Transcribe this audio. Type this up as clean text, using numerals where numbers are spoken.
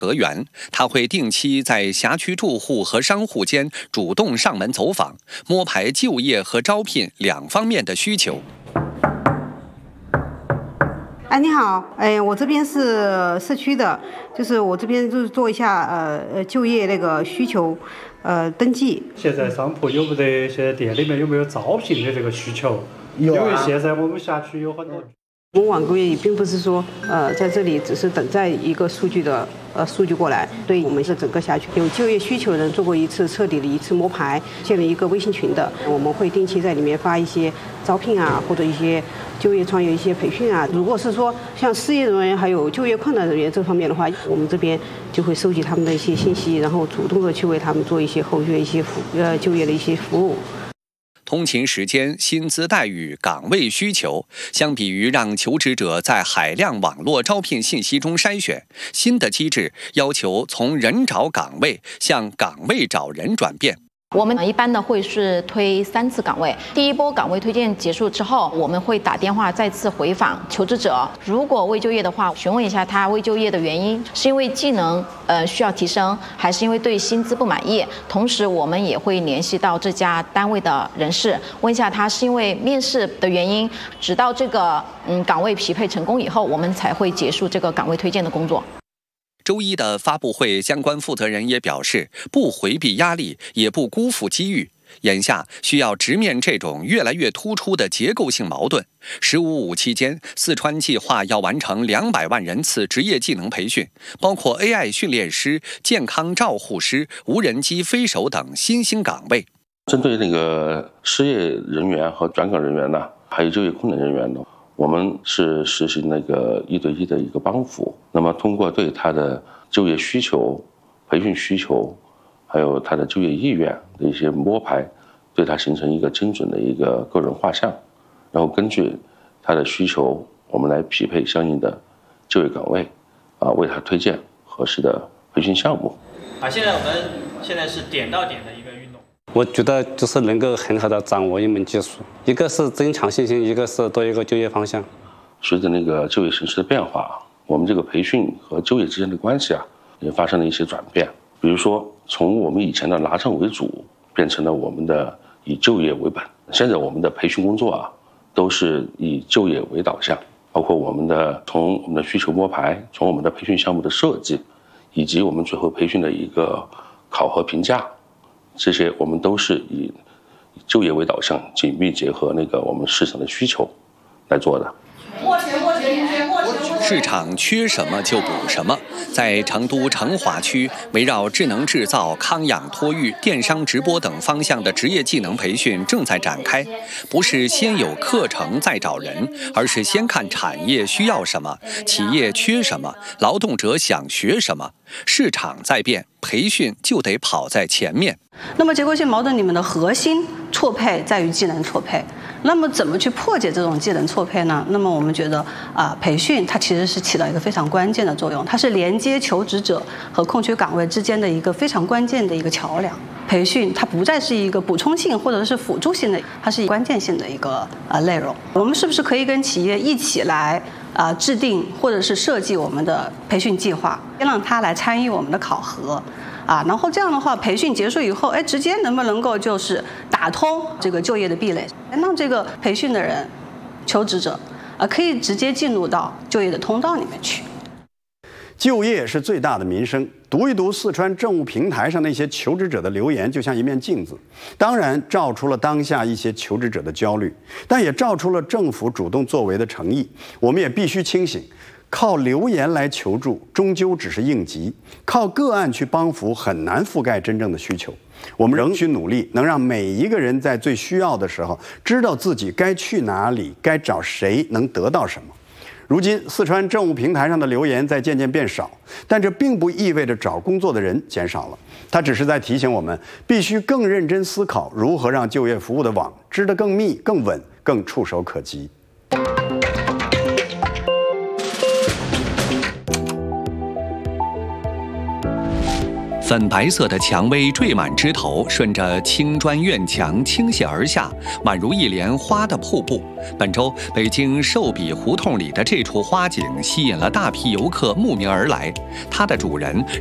德源，他会定期在辖区住户和商户间主动上门走访，摸排就业和招聘两方面的需求。 哎，你好，我这边是社区的，就是我这边就是做一下就业那个需求登记。 现在商铺有没得？现在店里面有没有招聘的这个需求？ 有啊。 因为现在我们辖区有很多。 我们网购业并不是说在这里只是等待一个数据过来，对我们是整个辖区有就业需求的人做过一次彻底的一次摸排，建了一个微信群的，我们会定期在里面发一些招聘啊，或者一些就业创业一些培训啊。如果是说像失业人员还有就业困难人员这方面的话，我们这边就会收集他们的一些信息，然后主动的去为他们做一些后续一些就业的一些服务。 通勤时间、薪资待遇、岗位需求，相比于让求职者在海量网络招聘信息中筛选，新的机制要求从人找岗位向岗位找人转变。 我们一般的会是推3次岗位，第一波岗位推荐结束之后，我们会打电话再次回访求职者，如果未就业的话，询问一下他未就业的原因，是因为技能需要提升，还是因为对薪资不满意？同时，我们也会联系到这家单位的人事，问一下他是因为面试的原因，直到这个岗位匹配成功以后，我们才会结束这个岗位推荐的工作。 周一的发布会，相关负责人也表示，不回避压力，也不辜负机遇。眼下需要直面这种越来越突出的结构性矛盾。“15+5”期间，四川计划要完成200万人次职业技能培训，包括 AI 训练师、健康照护师、无人机飞手等新兴岗位。 针对那个失业人员和转岗人员呢，还有就业困难人员呢，我们是实行那个1对1的一个帮扶。那么通过对他的就业需求、培训需求，还有他的就业意愿的一些摸排，对他形成一个精准的一个个人画像，然后根据他的需求，我们来匹配相应的就业岗位，为他推荐合适的培训项目。 现在我们是点到点的一个运动。 我觉得就是能够很好的掌握一门技术，一个是增强信心，一个是多一个就业方向。 随着那个就业形势的变化，我们这个培训和就业之间的关系也发生了一些转变。比如说，从我们以前的拿证为主，变成了我们的以就业为本。现在我们的培训工作都是以就业为导向，包括从我们的需求摸排，从我们的培训项目的设计，以及我们最后培训的一个考核评价，这些我们都是以就业为导向，紧密结合那个我们市场的需求来做的。 市场缺什么就补什么。在成都成华区，围绕智能制造、康养托育、电商直播等方向的职业技能培训正在展开。不是先有课程再找人，而是先看产业需要什么，企业缺什么，劳动者想学什么。市场在变，培训就得跑在前面。 那么结构性矛盾里面的核心错配在于技能错配。那么怎么去破解这种技能错配呢？那么我们觉得培训它其实是起到一个非常关键的作用，它是连接求职者和空缺岗位之间的一个非常关键的一个桥梁。培训它不再是一个补充性或者是辅助性的，它是关键性的一个内容。我们是不是可以跟企业一起来制定或者是设计我们的培训计划，让他来参与我们的考核？然后这样的话，培训结束以后，直接能不能够就是打通这个就业的壁垒，让这个培训的人、求职者可以直接进入到就业的通道里面去。 就业是最大的民生，读一读四川政务平台上那些求职者的留言，就像一面镜子，当然照出了当下一些求职者的焦虑，但也照出了政府主动作为的诚意。我们也必须清醒，靠留言来求助终究只是应急，靠个案去帮扶很难覆盖真正的需求。我们仍需努力，能让每一个人在最需要的时候知道自己该去哪里，该找谁，能得到什么。如今四川政务平台上的留言在渐渐变少，但这并不意味着找工作的人减少了，它只是在提醒我们必须更认真思考如何让就业服务的网织得更密、更稳、更触手可及。 粉白色的蔷薇缀满枝头，顺着青砖院墙倾泻而下，宛如一帘花的瀑布。本周北京寿比胡同里的这处花景吸引了大批游客慕名而来，它的主人